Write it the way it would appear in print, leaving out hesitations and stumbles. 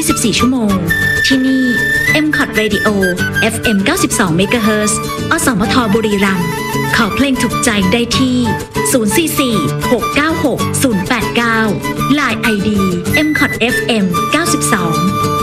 24 ชั่วโมง ที่นี่ MCOT Radio FM 92 MHz อสมทบุรีรัมย์ขอเพลงถูกใจได้ที่ 044 696 089 Line ID MCOT FM 92